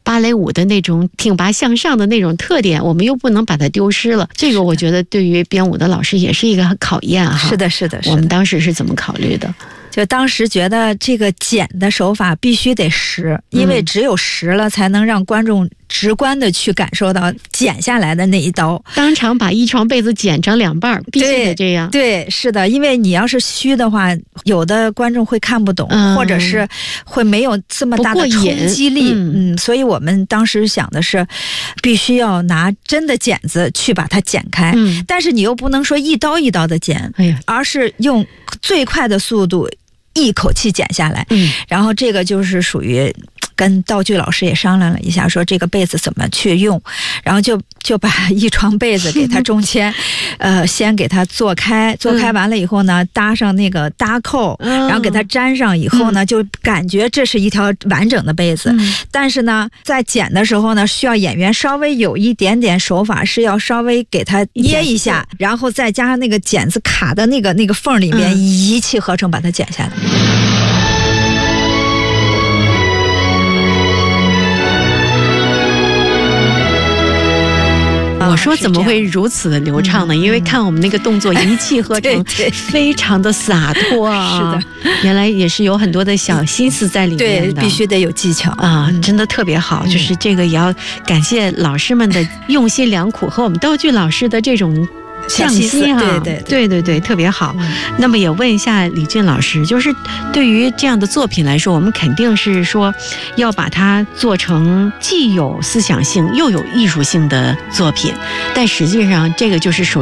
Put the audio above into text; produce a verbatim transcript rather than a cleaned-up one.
芭蕾舞的那种挺拔向上的那种特点，我们又不能把它丢失了。这个我觉得对于编舞的老师也是一个考验哈。 是的，是的，是的。 我们当时是怎么考虑的？ 就当时觉得这个剪的手法必须得实，因为只有实了才能让观众直观的去感受到剪下来的那一刀， 当场把一床被子剪成两半，必须得这样。 对，是的，因为你要是虚的话，有的观众会看不懂，嗯、或者是会没有这么大的冲击力。嗯, 嗯，所以我们当时想的是，必须要拿真的剪子去把它剪开，嗯、但是你又不能说一刀一刀的剪，哎呀，而是用最快的速度一口气剪下来。嗯，然后这个就是属于跟道具老师也商量了一下，说这个被子怎么去用，然后就就把一床被子给它中间呃，先给它做开，做开完了以后呢，搭上那个搭扣，然后给它粘上以后呢，就感觉这是一条完整的被子。但是呢，在剪的时候呢，需要演员稍微有一点点手法，是要稍微给它捏一下，然后再加上那个剪子卡的那个那个缝里面，一气呵成把它剪下来。 我说怎么会如此的流畅呢？嗯、因为看我们那个动作一气呵成，对对非常的洒脱啊！是的，原来也是有很多的小心思在里面的， 对，必须得有技巧啊，真的特别好。嗯、就是这个也要感谢老师们的用心良苦和我们道具老师的这种匠心啊， 对对对对对，特别好。嗯、那么也问一下李俊老师，就是对于这样的作品来说，我们肯定是说要把它做成既有思想性又有艺术性的作品，但实际上这个就是属于